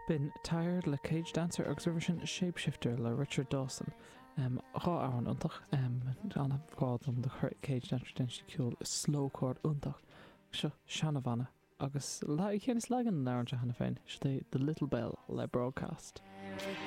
Been tired le Cage Dancer agus sin Shapeshifter le Richard Dawson. Rá áhan untach anna bhád an de Cage Dancer den si ciúil slowchord untach seo seanna bhanna agus chéanas legan an áirn se hana féin, The Little Bell le Broadcast.